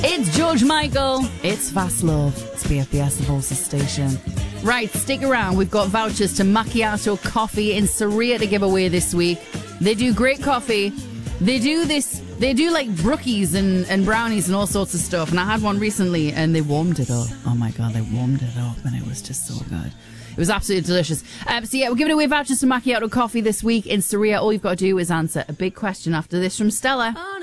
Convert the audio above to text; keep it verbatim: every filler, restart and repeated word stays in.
It's George Michael. It's Fast Love. It's B F B S, the Voices station. Right, stick around. We've got vouchers to Macchiato Coffee in Saria to give away this week. They do great coffee. They do this, they do like brookies and, and brownies and all sorts of stuff. And I had one recently and they warmed it up. Oh my God, they warmed it up and it was just so good. It was absolutely delicious. Um, so yeah, we're giving away vouchers to Macchiato Coffee this week in Saria. All you've got to do is answer a big question after this from Stella.